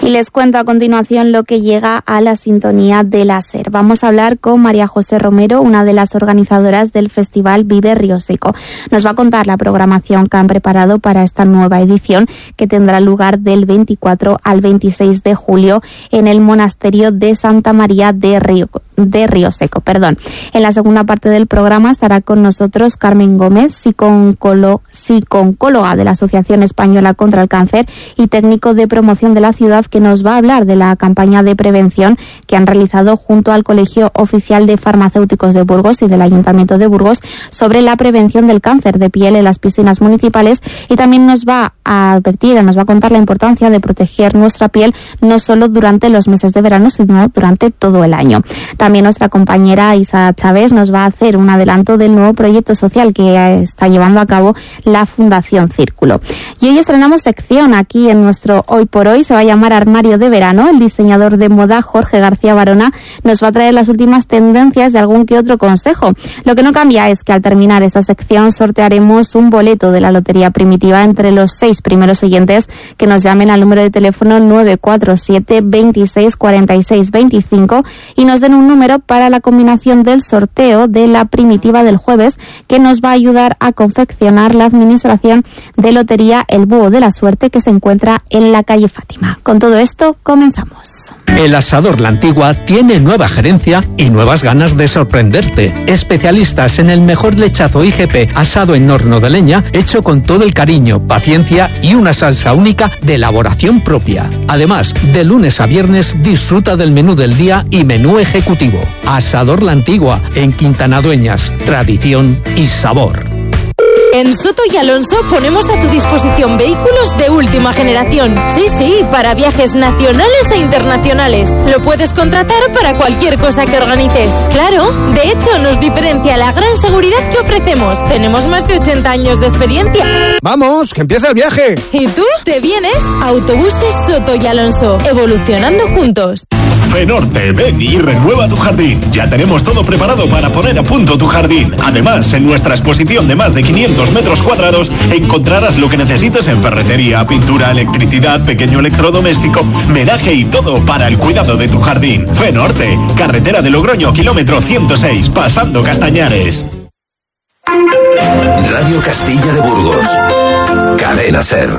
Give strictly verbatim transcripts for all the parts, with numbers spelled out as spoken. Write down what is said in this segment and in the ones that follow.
Y les cuento a continuación lo que llega a la sintonía de la SER. Vamos a hablar con María José Romero, una de las organizadoras del Festival Vive Río Seco. Nos va a contar la programación que han preparado para esta nueva edición, que tendrá lugar del veinticuatro al veintiséis de julio en el monasterio de Santa María de Río de Río Seco, perdón. En la segunda parte del programa estará con nosotros Carmen Gómez, psico-oncóloga de la Asociación Española contra el Cáncer y técnico de promoción de la ciudad, que nos va a hablar de la campaña de prevención que han realizado junto al Colegio Oficial de Farmacéuticos de Burgos y del Ayuntamiento de Burgos sobre la prevención del cáncer de piel en las piscinas municipales, y también nos va a advertir, nos va a contar la importancia de proteger nuestra piel no solo durante los meses de verano, sino durante todo el año. También nuestra compañera Isa Chávez nos va a hacer un adelanto del nuevo proyecto social que está llevando a cabo la Fundación Círculo. Y hoy estrenamos sección aquí en nuestro Hoy por Hoy, se va a llamar Armario de Verano. El diseñador de moda Jorge García Barona nos va a traer las últimas tendencias y algún que otro consejo. Lo que no cambia es que al terminar esa sección sortearemos un boleto de la Lotería Primitiva entre los seis primeros oyentes que nos llamen al número de teléfono nueve cuatro siete, veintiséis, cuarenta y seis, veinticinco y nos den un número para la combinación del sorteo de la primitiva del jueves, que nos va a ayudar a confeccionar la Administración de Lotería El Búho de la Suerte, que se encuentra en la calle Fátima. Con todo esto, comenzamos. El Asador La Antigua tiene nueva gerencia y nuevas ganas de sorprenderte. Especialistas en el mejor lechazo I G P asado en horno de leña, hecho con todo el cariño, paciencia y una salsa única de elaboración propia. Además, de lunes a viernes disfruta del menú del día y menú ejecutivo. Asador La Antigua, en Quintana Dueñas, tradición y sabor. En Soto y Alonso ponemos a tu disposición vehículos de última generación. Sí, sí, para viajes nacionales e internacionales. Lo puedes contratar para cualquier cosa que organices. Claro, de hecho nos diferencia la gran seguridad que ofrecemos. Tenemos más de ochenta años de experiencia. ¡Vamos, que empieza el viaje! ¿Y tú? ¿Te vienes? Autobuses Soto y Alonso, evolucionando juntos. Fenorte, ven y renueva tu jardín. Ya tenemos todo preparado para poner a punto tu jardín. Además, en nuestra exposición de más de quinientos metros cuadrados encontrarás lo que necesites en ferretería, pintura, electricidad, pequeño electrodoméstico, menaje y todo para el cuidado de tu jardín. Fenorte, carretera de Logroño, kilómetro ciento seis, pasando Castañares. Radio Castilla de Burgos. Cadena SER.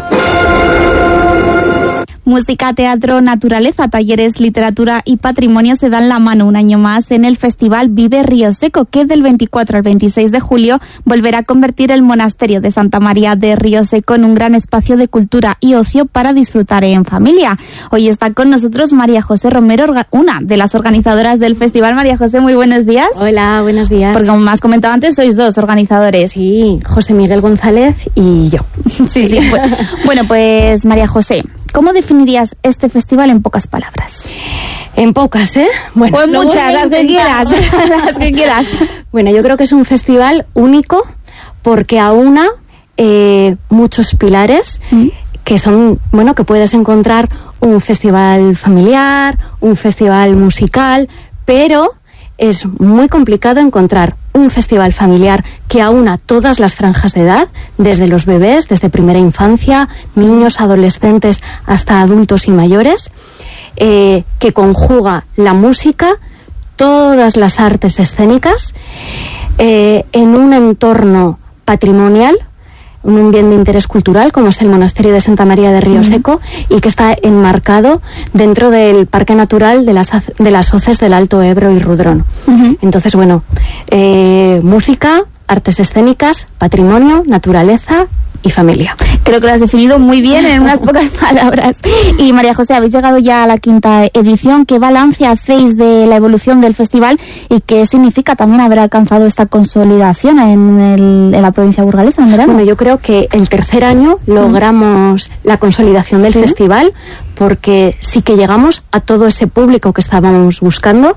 Música, teatro, naturaleza, talleres, literatura y patrimonio se dan la mano un año más en el Festival Vive Río Seco, que del veinticuatro al veintiséis de julio volverá a convertir el monasterio de Santa María de Río Seco en un gran espacio de cultura y ocio para disfrutar en familia. Hoy está con nosotros María José Romero, una de las organizadoras del festival. María José, muy buenos días. Hola, buenos días. Porque como me has comentado antes, sois dos organizadores. Sí, José Miguel González y yo. Sí, sí. Bueno, pues María José, ¿cómo definirías este festival en pocas palabras? En pocas, ¿eh? Bueno, pues muchas, las que quieras, las que quieras. Bueno, yo creo que es un festival único porque aúna eh, muchos pilares ¿Mm? que son, bueno, que puedes encontrar un festival familiar, un festival musical, pero es muy complicado encontrar un festival familiar que aúna todas las franjas de edad, desde los bebés, desde primera infancia, niños, adolescentes, hasta adultos y mayores, eh, que conjuga la música, todas las artes escénicas, eh, en un entorno patrimonial, un bien de interés cultural como es el monasterio de Santa María de Río uh-huh. Seco, y que está enmarcado dentro del Parque Natural de las, de las Hoces del Alto Ebro y Rudrón. Uh-huh. Entonces, bueno, eh, música, artes escénicas, patrimonio, naturaleza y familia. Creo que lo has definido muy bien en unas pocas palabras. Y María José, habéis llegado ya a la quinta edición. ¿Qué balance hacéis de la evolución del festival y qué significa también haber alcanzado esta consolidación en, el, en la provincia burgalesa en verano? Bueno, yo creo que el tercer año logramos mm. la consolidación del ¿Sí? festival, porque sí que llegamos a todo ese público que estábamos buscando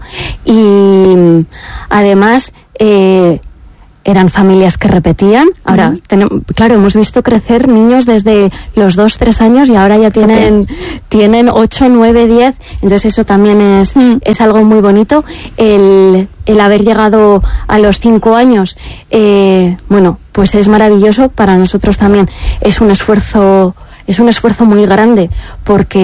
y además eh, eran familias que repetían. Ahora, uh-huh. tenemos, claro, hemos visto crecer niños desde los dos, tres años y ahora ya tienen, okay. tienen ocho, nueve, diez. Entonces eso también es, uh-huh. es algo muy bonito. El, el haber llegado a los cinco años, eh, bueno, pues es maravilloso. Para nosotros también es un esfuerzo, es un esfuerzo muy grande porque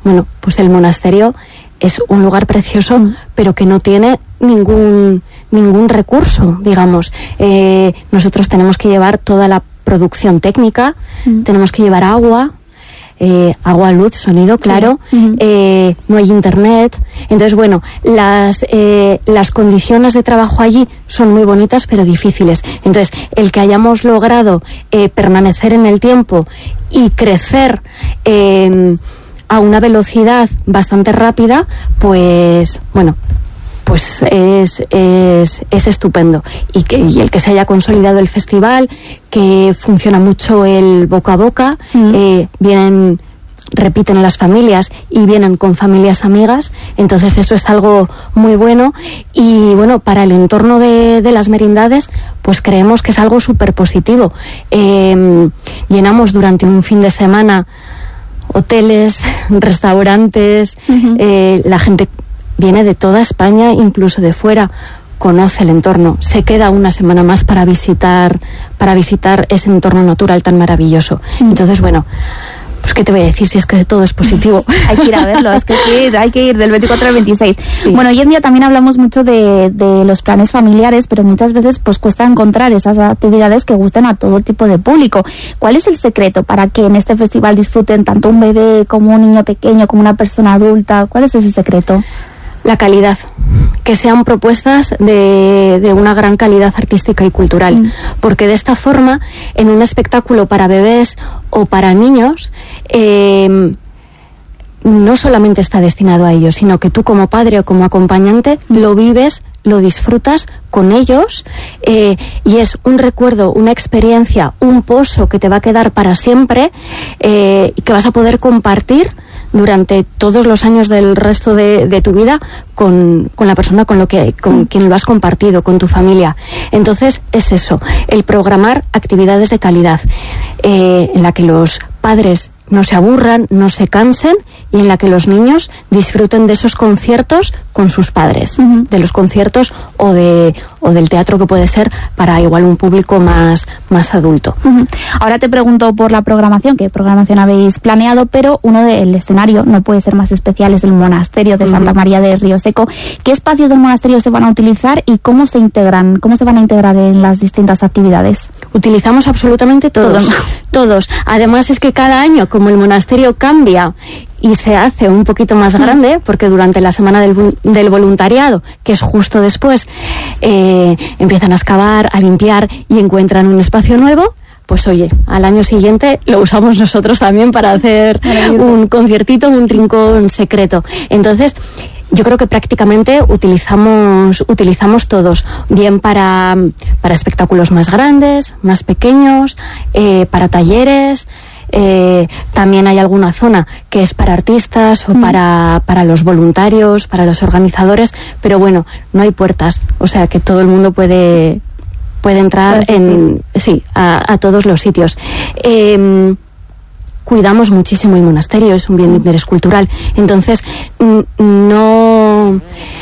bueno, pues el monasterio es un lugar precioso, mm. pero que no tiene ningún ningún recurso, digamos. Eh, nosotros tenemos que llevar toda la producción técnica, mm. tenemos que llevar agua, eh, agua, luz, sonido, claro, sí. uh-huh. eh, no hay internet. Entonces, bueno, las, eh, las condiciones de trabajo allí son muy bonitas, pero difíciles. Entonces, el que hayamos logrado eh, permanecer en el tiempo y crecer eh, a una velocidad bastante rápida, pues, bueno, pues es, es, es estupendo. Y, que, y el que se haya consolidado el festival, que funciona mucho el boca a boca, mm. eh, vienen, repiten las familias y vienen con familias amigas, entonces eso es algo muy bueno. Y bueno, para el entorno de, de las merindades, pues creemos que es algo súper positivo. Eh, llenamos durante un fin de semana hoteles, restaurantes, uh-huh. eh, la gente viene de toda España, incluso de fuera, conoce el entorno, se queda una semana más para visitar, para visitar ese entorno natural tan maravilloso. Mm. Entonces, bueno, pues qué te voy a decir si es que todo es positivo. Hay que ir a verlo, es que hay que ir, hay que ir del veinticuatro al veintiséis. Sí. Bueno, hoy en día también hablamos mucho de, de los planes familiares, pero muchas veces pues cuesta encontrar esas actividades que gusten a todo tipo de público. ¿Cuál es el secreto para que en este festival disfruten tanto un bebé como un niño pequeño, como una persona adulta? ¿Cuál es ese secreto? La calidad, que sean propuestas de, de una gran calidad artística y cultural, mm. porque de esta forma, en un espectáculo para bebés o para niños, eh, no solamente está destinado a ellos, sino que tú como padre o como acompañante mm. lo vives, lo disfrutas con ellos, eh, y es un recuerdo, una experiencia, un pozo que te va a quedar para siempre, eh, y que vas a poder compartir durante todos los años del resto de, de tu vida con, con la persona con lo que con quien lo has compartido, con tu familia. Entonces es eso, el programar actividades de calidad, eh, en la que los padres no se aburran, no se cansen, y en la que los niños disfruten de esos conciertos con sus padres, uh-huh. de los conciertos o de o del teatro, que puede ser para igual un público más, más adulto. Uh-huh. Ahora te pregunto por la programación, ¿qué programación habéis planeado? Pero uno del escenario no puede ser más especial, es el monasterio de Santa uh-huh. María de Río Seco. ¿Qué espacios del monasterio se van a utilizar y cómo se integran, cómo se van a integrar en las distintas actividades? Utilizamos absolutamente todos, todos. todos. Además es que cada año, como el monasterio cambia y se hace un poquito más grande, porque durante la semana del, del voluntariado, que es justo después, eh, empiezan a excavar, a limpiar y encuentran un espacio nuevo, pues oye, al año siguiente lo usamos nosotros también para hacer un conciertito, un rincón secreto. Entonces, yo creo que prácticamente utilizamos utilizamos todos, bien para, para espectáculos más grandes, más pequeños, eh, para talleres. Eh, también hay alguna zona que es para artistas o mm. para, para los voluntarios, para los organizadores, pero bueno, no hay puertas, o sea que todo el mundo puede, puede entrar en, sí, a, a todos los sitios. Eh, cuidamos muchísimo el monasterio, es un bien de interés cultural, entonces no,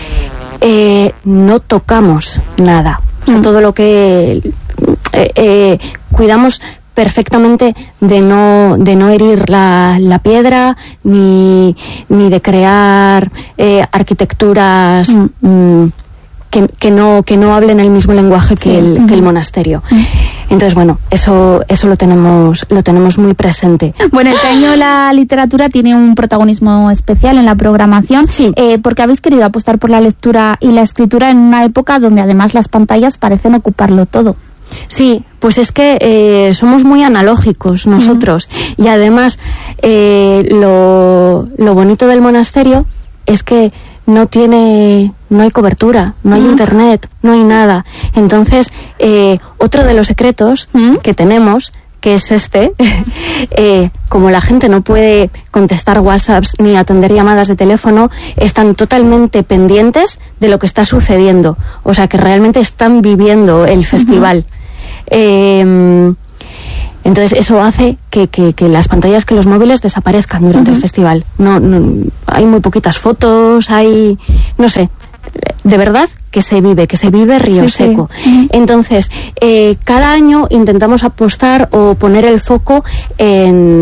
eh, no tocamos nada, o sea, mm. todo lo que eh, eh, cuidamos perfectamente de no de no herir la, la piedra, ni, ni de crear eh, arquitecturas mm. Mm, que, que no que no hablen el mismo lenguaje que, sí. el, que el monasterio. Mm. Entonces, bueno, eso eso lo tenemos lo tenemos muy presente. Bueno, este año la literatura tiene un protagonismo especial en la programación, sí. eh, porque habéis querido apostar por la lectura y la escritura en una época donde además las pantallas parecen ocuparlo todo. Sí, pues es que eh, somos muy analógicos nosotros, uh-huh. y además eh, lo, lo bonito del monasterio es que no tiene, no hay cobertura, no hay uh-huh. internet, no hay nada. Entonces, eh, otro de los secretos uh-huh. que tenemos, que es este, eh, como la gente no puede contestar WhatsApps ni atender llamadas de teléfono, están totalmente pendientes de lo que está sucediendo, o sea que realmente están viviendo el festival. Uh-huh. Eh, entonces eso hace que, que, que las pantallas, que los móviles desaparezcan durante uh-huh. el festival. No, no, hay muy poquitas fotos, hay, no sé, de verdad que se vive, que se vive Río sí, Seco. Sí. Uh-huh. Entonces, eh, cada año intentamos apostar o poner el foco en,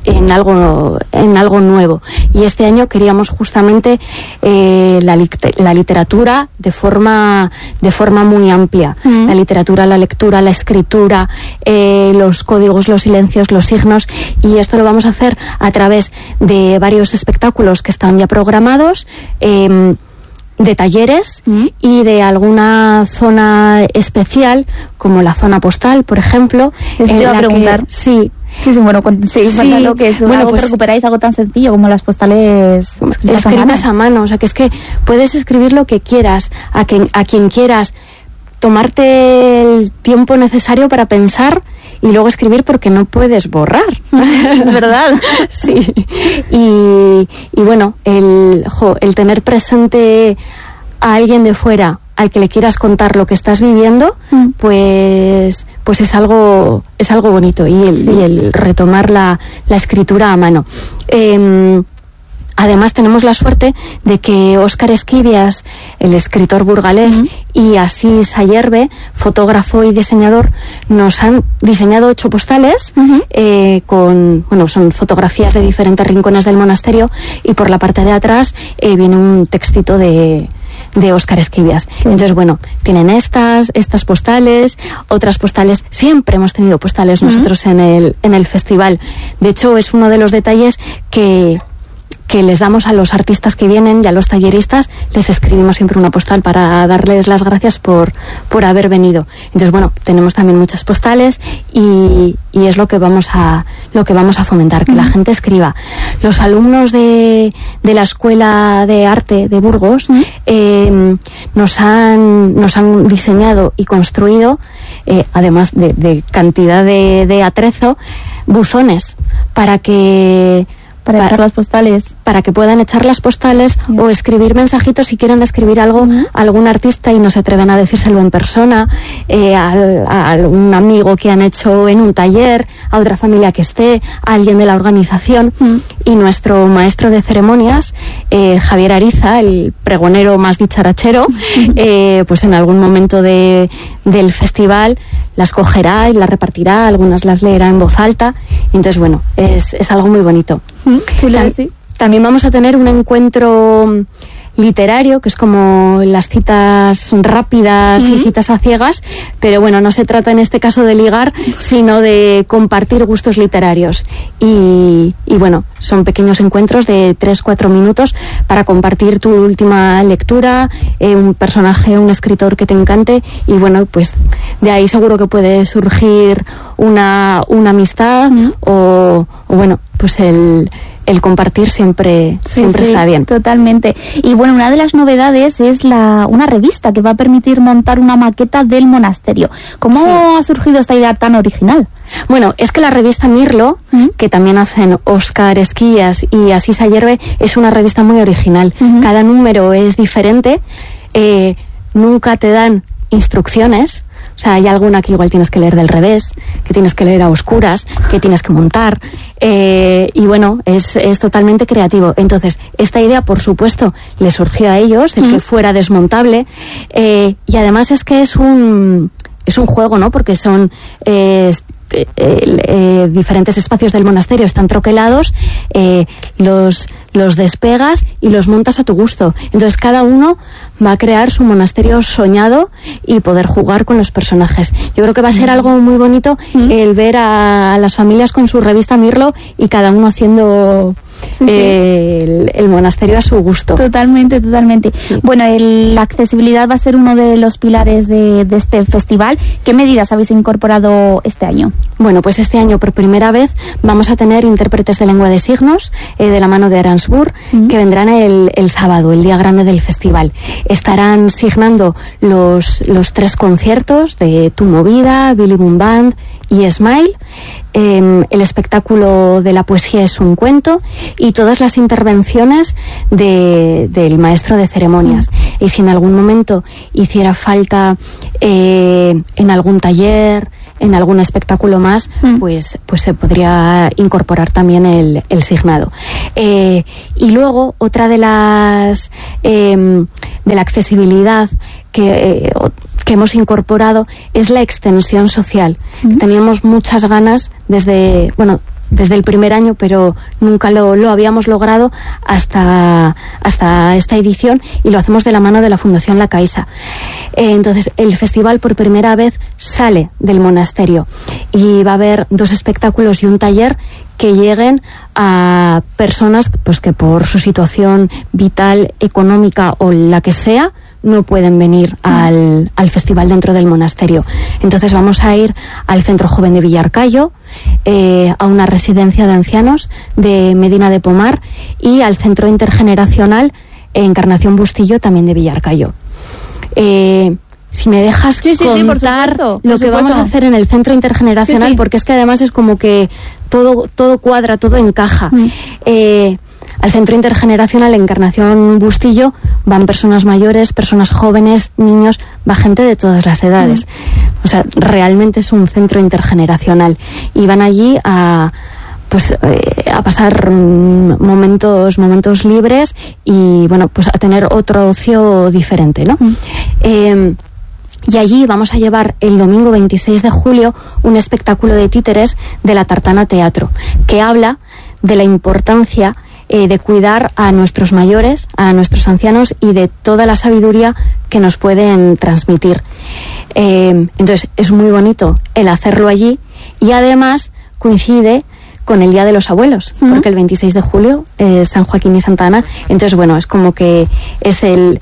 en algo en algo nuevo, y este año queríamos justamente eh, la, la literatura de forma de forma muy amplia, mm. la literatura, la lectura, la escritura, eh, los códigos, los silencios, los signos, y esto lo vamos a hacer a través de varios espectáculos que están ya programados, eh, de talleres mm. y de alguna zona especial, como la zona postal, por ejemplo. Eso te iba a preguntar. Que, sí. Sí, sí, bueno, sí, sí. Lo que es bueno, algo pues, que recuperáis algo tan sencillo como las postales escritas, escritas a, mano. a mano. O sea, que es que puedes escribir lo que quieras, a quien, a quien quieras, tomarte el tiempo necesario para pensar y luego escribir, porque no puedes borrar. ¿Verdad? Sí. Y, y bueno, el, jo, el tener presente a alguien de fuera al que le quieras contar lo que estás viviendo, mm. pues pues es algo es algo bonito, y el, sí. y el retomar la, la escritura a mano. Eh, Además, tenemos la suerte de que Óscar Esquivias, el escritor burgalés, uh-huh. y Asís Ayerbe, fotógrafo y diseñador, nos han diseñado ocho postales uh-huh. eh, con, bueno, son fotografías de diferentes rincones del monasterio, y por la parte de atrás eh, viene un textito de de Óscar Esquivias. Entonces, bueno, tienen estas, estas postales, otras postales. Siempre hemos tenido postales uh-huh. nosotros en el, en el festival. De hecho, es uno de los detalles que que les damos a los artistas que vienen y a los talleristas. Les escribimos siempre una postal para darles las gracias por, por haber venido. Entonces, bueno, tenemos también muchas postales, y, y es lo que vamos a lo que vamos a fomentar, que uh-huh. la gente escriba. Los alumnos de, de la Escuela de Arte de Burgos uh-huh. eh, nos han nos han diseñado y construido, eh, además de, de cantidad de, de atrezo, buzones para que Para, para echar las postales. Para que puedan echar las postales, yeah. o escribir mensajitos si quieren escribir algo uh-huh. a algún artista y no se atreven a decírselo en persona, eh, a, a un amigo que han hecho en un taller, a otra familia que esté, a alguien de la organización. Uh-huh. Y nuestro maestro de ceremonias, eh, Javier Ariza, el pregonero más dicharachero, uh-huh. eh, pues en algún momento de, del festival las cogerá y las repartirá, algunas las leerá en voz alta. Entonces, bueno, es, es algo muy bonito. Sí, Tam- sí. También vamos a tener un encuentro literario, que es como las citas rápidas uh-huh. y citas a ciegas, pero bueno, no se trata en este caso de ligar, sino de compartir gustos literarios. Y, y bueno, son pequeños encuentros de tres cuatro minutos para compartir tu última lectura, eh, un personaje, un escritor que te encante, y bueno, pues de ahí seguro que puede surgir una, una amistad uh-huh. o, o bueno, pues el el compartir siempre, sí, siempre sí, está bien. Totalmente. Y bueno, una de las novedades es la una revista que va a permitir montar una maqueta del monasterio. ¿Cómo sí. ha surgido esta idea tan original? Bueno, es que la revista Mirlo, uh-huh. que también hacen Óscar Esquivias y Asís Ayerbe, es una revista muy original. Uh-huh. Cada número es diferente, eh, nunca te dan instrucciones. O sea, hay alguna que igual tienes que leer del revés, que tienes que leer a oscuras, que tienes que montar. Eh, y bueno, es, es totalmente creativo. Entonces, esta idea, por supuesto, le surgió a ellos, el mm. que fuera desmontable. Eh, y además es que es un, es un juego, ¿no? Porque son... Eh, Eh, eh, diferentes espacios del monasterio están troquelados, eh, los, los despegas y los montas a tu gusto. Entonces cada uno va a crear su monasterio soñado y poder jugar con los personajes. Yo creo que va a ser algo muy bonito ¿Mm? el ver a, a las familias con su revista Mirlo y cada uno haciendo... Sí, sí. Eh, el, el monasterio a su gusto. Totalmente, totalmente. Sí. Bueno, el, la accesibilidad va a ser uno de los pilares de, de este festival. ¿Qué medidas habéis incorporado este año? Bueno, pues este año por primera vez vamos a tener intérpretes de lengua de signos eh, de la mano de Aransburg, uh-huh. que vendrán el, el sábado, el día grande del festival. Estarán signando los, los tres conciertos de Tu Movida, Billy Boom Band y Smile. Eh, el espectáculo de la poesía es un cuento y todas las intervenciones de, del maestro de ceremonias. Mm. Y si en algún momento hiciera falta eh, en algún taller, en algún espectáculo más, mm. pues, pues se podría incorporar también el, el signado. Eh, y luego, otra de las eh, de la accesibilidad que, eh, que hemos incorporado es la extensión social. Mm. Teníamos muchas ganas desde, bueno, desde el primer año, pero nunca lo, lo habíamos logrado hasta, hasta esta edición, y lo hacemos de la mano de la Fundación La Caixa. Eh, entonces, el festival por primera vez sale del monasterio y va a haber dos espectáculos y un taller que lleguen a personas pues que por su situación vital, económica o la que sea, no pueden venir al, al festival dentro del monasterio. Entonces vamos a ir al Centro Joven de Villarcayo, eh, a una residencia de ancianos de Medina de Pomar y al Centro Intergeneracional Encarnación Bustillo, también de Villarcayo. Eh, si me dejas sí, sí, contar sí, por lo por que vamos a hacer en el Centro Intergeneracional, sí, sí. porque es que además es como que todo, todo cuadra, todo encaja. Mm. Eh, Al Centro Intergeneracional Encarnación Bustillo van personas mayores, personas jóvenes, niños, va gente de todas las edades. Mm. O sea, realmente es un centro intergeneracional. Y van allí a, pues, eh, a pasar momentos, momentos libres y, bueno, pues a tener otro ocio diferente, ¿no? Mm. Eh, Y allí vamos a llevar el domingo veintiséis de julio un espectáculo de títeres de la Tartana Teatro, que habla de la importancia eh, de cuidar a nuestros mayores, a nuestros ancianos y de toda la sabiduría que nos pueden transmitir. Eh, entonces es muy bonito el hacerlo allí, y además coincide con el Día de los Abuelos, uh-huh. porque el veintiséis de julio es San Joaquín y Santa Ana. Entonces, bueno, es como que es el...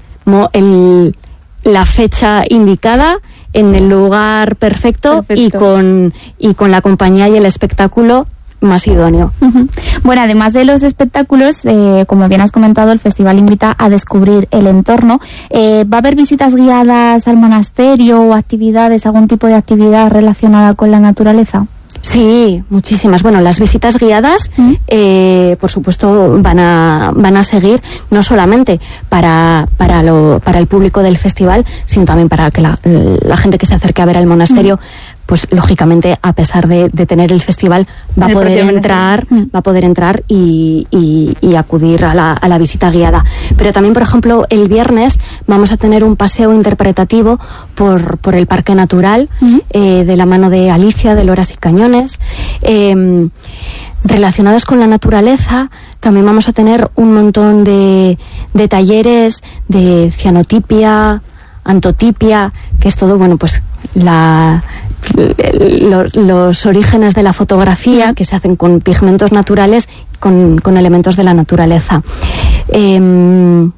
el la fecha indicada, en el lugar perfecto, perfecto. y con y con la compañía y el espectáculo más idóneo. Uh-huh. Bueno, además de los espectáculos, eh, como bien has comentado, el festival invita a descubrir el entorno. Eh, ¿Va a haber visitas guiadas al monasterio o actividades, algún tipo de actividad relacionada con la naturaleza? Sí, muchísimas. Bueno, las visitas guiadas, ¿Mm? eh, por supuesto, van a van a seguir, no solamente para para lo para el público del festival, sino también para que la, la gente que se acerque a ver al monasterio, ¿Mm? pues lógicamente, a pesar de, de tener el festival, va a poder entrar, ¿Mm? va a poder entrar y, y, y acudir a la, a la visita guiada. Pero también, por ejemplo, el viernes vamos a tener un paseo interpretativo por, por el Parque Natural, ¿Mm? eh, de la mano de Alicia, de Loras y Cañones. Eh, relacionadas con la naturaleza, también vamos a tener un montón de, de talleres de cianotipia, antotipia, que es todo, bueno, pues la... Los, los orígenes de la fotografía, que se hacen con pigmentos naturales, con, con elementos de la naturaleza. Eh,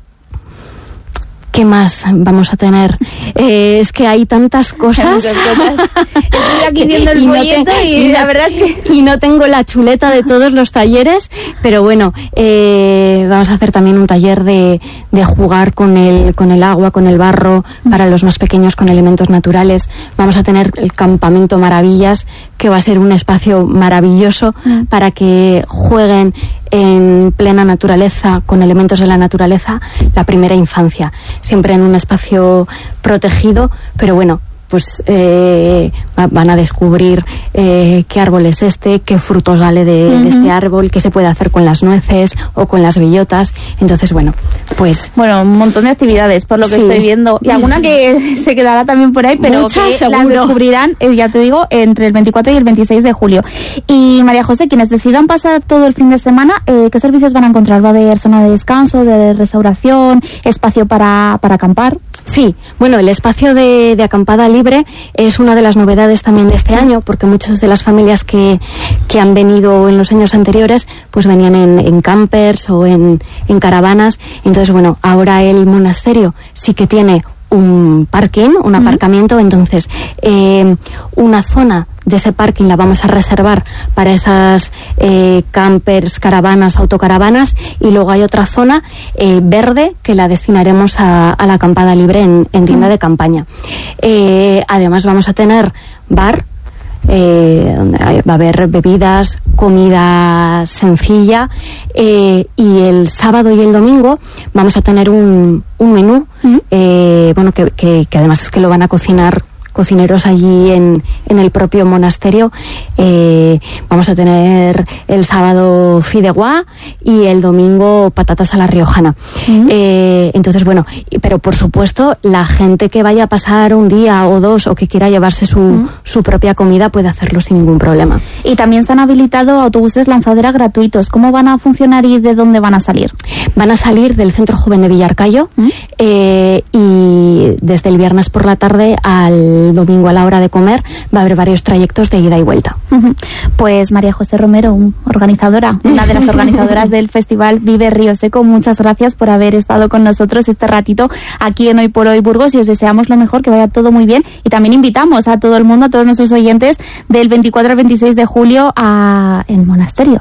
¿Qué más vamos a tener? Eh, es que hay tantas cosas. Estoy aquí viendo el folleto y, y la verdad es que... Y no tengo la chuleta de todos los talleres, pero bueno, eh, vamos a hacer también un taller de, de jugar con el, con el agua, con el barro, para los más pequeños, con elementos naturales. Vamos a tener el Campamento Maravillas, que va a ser un espacio maravilloso mm. para que jueguen en plena naturaleza, con elementos de la naturaleza, la primera infancia. Siempre en un espacio protegido, pero bueno, pues eh, van a descubrir eh, qué árbol es este, qué fruto sale de, uh-huh. de este árbol, qué se puede hacer con las nueces o con las bellotas. Entonces, bueno, pues... Bueno, un montón de actividades, por lo que sí. estoy viendo. Y alguna que se quedará también por ahí, pero Muchas, que seguro. Las descubrirán, eh, ya te digo, entre el veinticuatro y el veintiséis de julio. Y María José, quienes decidan pasar todo el fin de semana, eh, ¿qué servicios van a encontrar? ¿Va a haber zona de descanso, de restauración, espacio para, para acampar? Sí, bueno, el espacio de, de acampada libre es una de las novedades también de este año, porque muchas de las familias que, que han venido en los años anteriores pues venían en, en campers o en, en caravanas. Entonces, bueno, ahora el monasterio sí que tiene un parking, un aparcamiento, uh-huh. entonces eh, una zona de ese parking la vamos a reservar para esas eh, campers, caravanas, autocaravanas, y luego hay otra zona eh, verde que la destinaremos a, a la acampada libre en, en tienda uh-huh. de campaña. Eh, además vamos a tener bar, eh, donde va a haber bebidas, comida sencilla, eh, y el sábado y el domingo vamos a tener un, un menú, uh-huh. eh, bueno, que, que, que además es que lo van a cocinar cocineros allí en, en el propio monasterio. Eh, vamos a tener el sábado fideuá y el domingo patatas a la riojana. Uh-huh. Eh, entonces, bueno, pero por supuesto, la gente que vaya a pasar un día o dos o que quiera llevarse su, uh-huh. su propia comida puede hacerlo sin ningún problema. Y también se han habilitado autobuses lanzadera gratuitos. ¿Cómo van a funcionar y de dónde van a salir? Van a salir del Centro Joven de Villarcayo ¿Mm? eh, y desde el viernes por la tarde al domingo a la hora de comer va a haber varios trayectos de ida y vuelta. Uh-huh. Pues María José Romero, organizadora, una de las organizadoras del Festival Vive Río Seco, muchas gracias por haber estado con nosotros este ratito aquí en Hoy por Hoy Burgos y os deseamos lo mejor, que vaya todo muy bien y también invitamos a todo el mundo, a todos nuestros oyentes del veinticuatro al veintiséis de julio a el monasterio.